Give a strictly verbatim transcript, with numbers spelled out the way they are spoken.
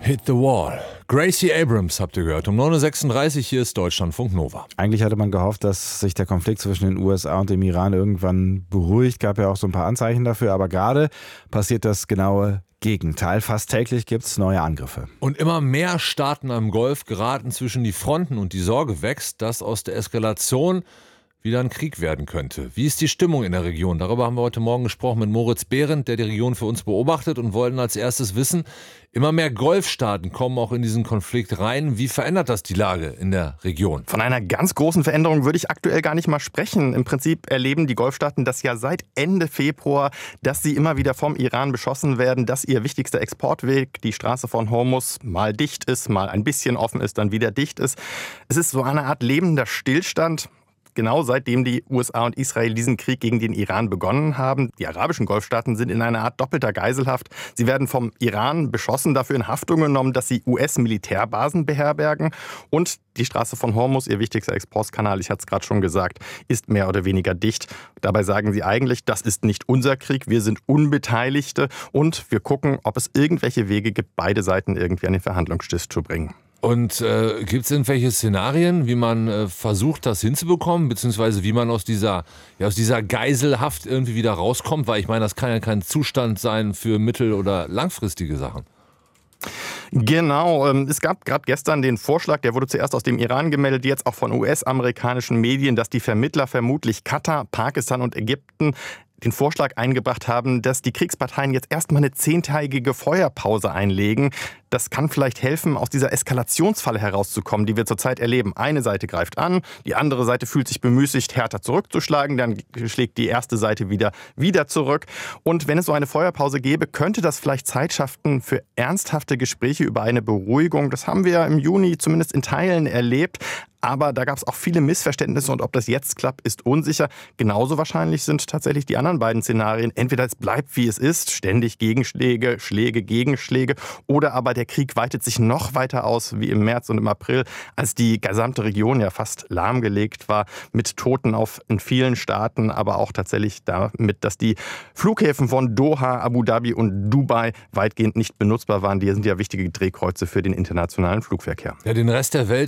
Hit the Wall. Gracie Abrams habt ihr gehört. Um neun Uhr sechsunddreißig, hier ist Deutschlandfunk Nova. Eigentlich hatte man gehofft, dass sich der Konflikt zwischen den U S A und dem Iran irgendwann beruhigt. Gab ja auch so ein paar Anzeichen dafür. Aber gerade passiert das genaue Gegenteil. Fast täglich gibt es neue Angriffe. Und immer mehr Staaten am Golf geraten zwischen die Fronten und die Sorge wächst, dass aus der Eskalation wieder ein Krieg werden könnte. Wie ist die Stimmung in der Region? Darüber haben wir heute Morgen gesprochen mit Moritz Behrendt, der die Region für uns beobachtet, und wollten als erstes wissen, immer mehr Golfstaaten kommen auch in diesen Konflikt rein. Wie verändert das die Lage in der Region? Von einer ganz großen Veränderung würde ich aktuell gar nicht mal sprechen. Im Prinzip erleben die Golfstaaten das ja seit Ende Februar, dass sie immer wieder vom Iran beschossen werden, dass ihr wichtigster Exportweg, die Straße von Hormuz, mal dicht ist, mal ein bisschen offen ist, dann wieder dicht ist. Es ist so eine Art lebender Stillstand. Genau seitdem die U S A und Israel diesen Krieg gegen den Iran begonnen haben. Die arabischen Golfstaaten sind in einer Art doppelter Geiselhaft. Sie werden vom Iran beschossen, dafür in Haftung genommen, dass sie U S-Militärbasen beherbergen. Und die Straße von Hormuz, ihr wichtigster Exportkanal, ich hatte es gerade schon gesagt, ist mehr oder weniger dicht. Dabei sagen sie eigentlich, das ist nicht unser Krieg, wir sind Unbeteiligte und wir gucken, ob es irgendwelche Wege gibt, beide Seiten irgendwie an den Verhandlungstisch zu bringen. Und äh, gibt es irgendwelche Szenarien, wie man äh, versucht, das hinzubekommen, beziehungsweise wie man aus dieser, ja, aus dieser Geiselhaft irgendwie wieder rauskommt? Weil ich meine, das kann ja kein Zustand sein für mittel- oder langfristige Sachen. Genau, es gab gerade gestern den Vorschlag, der wurde zuerst aus dem Iran gemeldet, jetzt auch von U S-amerikanischen Medien, dass die Vermittler vermutlich Katar, Pakistan und Ägypten den Vorschlag eingebracht haben, dass die Kriegsparteien jetzt erstmal eine zehntägige Feuerpause einlegen. Das kann vielleicht helfen, aus dieser Eskalationsfalle herauszukommen, die wir zurzeit erleben. Eine Seite greift an, die andere Seite fühlt sich bemüßigt, härter zurückzuschlagen, dann schlägt die erste Seite wieder, wieder zurück. Und wenn es so eine Feuerpause gäbe, könnte das vielleicht Zeit schaffen für ernsthafte Gespräche über eine Beruhigung. Das haben wir ja im Juni zumindest in Teilen erlebt. Aber da gab es auch viele Missverständnisse und ob das jetzt klappt, ist unsicher. Genauso wahrscheinlich sind tatsächlich die anderen beiden Szenarien. Entweder es bleibt, wie es ist, ständig Gegenschläge, Schläge, Gegenschläge, oder aber der Krieg weitet sich noch weiter aus, wie im März und im April, als die gesamte Region ja fast lahmgelegt war, mit Toten auf in vielen Staaten, aber auch tatsächlich damit, dass die Flughäfen von Doha, Abu Dhabi und Dubai weitgehend nicht benutzbar waren. Die sind ja wichtige Drehkreuze für den internationalen Flugverkehr. Ja, den Rest der Welt